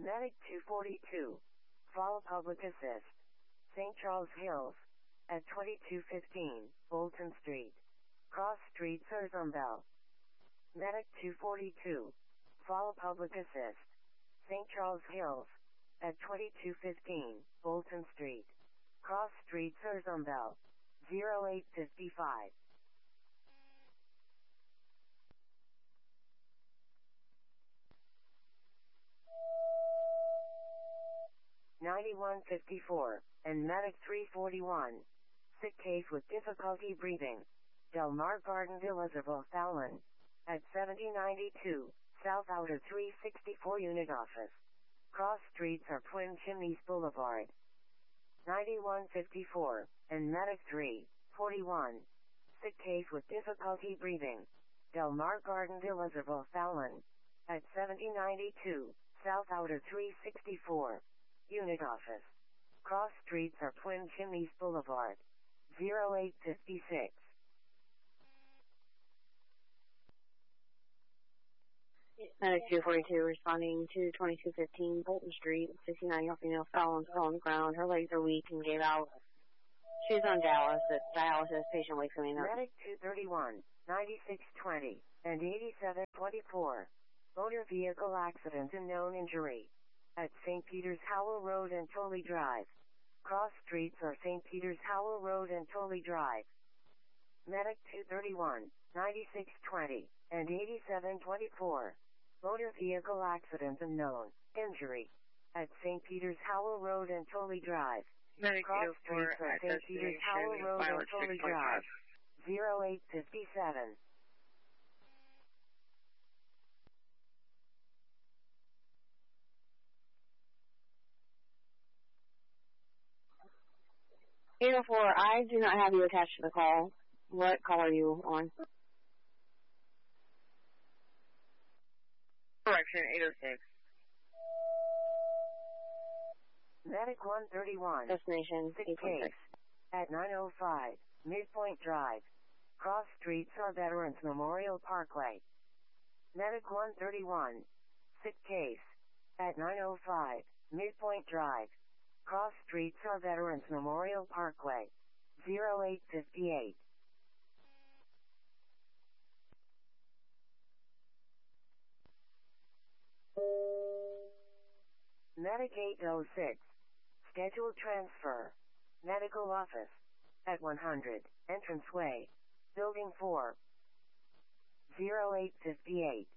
Medic 242. Fall Public Assist. St. Charles Hills. At 2215, Bolton Street. Cross Street, Sursumberland. Medic 242. Fall Public Assist. St. Charles Hills. At 2215, Bolton Street. Cross Street, Sursumberland. 0855. (9154) and Medic 341. Sick case with difficulty breathing. Del Mar Garden Villas of O'Fallon. At 7092, South Outer 364 Unit Office. Cross Streets or Twin Chimneys Boulevard. 9154, and Medic 341. Sick case with difficulty breathing. Del Mar Garden Villas of O'Fallon. At 7092, South Outer 364. Unit Office. Cross Streets or Twin Chimneys Boulevard. 0856. Medic 242 responding to 2215 Bolton Street, 69-year-old female fell on the ground. Her legs are weak and gave out. She's on dialysis. Patient wakes coming up. Medic 231, 9620, and 8724. Motor vehicle accident and known injury. At St. Peter's Howell Road and Tolley Drive. Cross Streets or St. Peter's Howell Road and Tolley Drive. Medic 231, 9620, and 8724. Motor vehicle accident and known injury. At St. Peter's Howell Road and Tolley Drive. Medic Cross Streets or St. Peter's Howell Road and Tolley Drive. 0857. I do not have you attached to the call. What call are you on? Correction, 806. Medic 131. Destination, Sick case. At 905, Midpoint Drive. Cross Streets or Veterans Memorial Parkway. Medic 131. Sick case. At 905, Midpoint Drive. Cross Streets or Veterans Memorial Parkway. 0858. Medic 806. Scheduled transfer. Medical office. At 100, Entranceway. Building 4. 0858.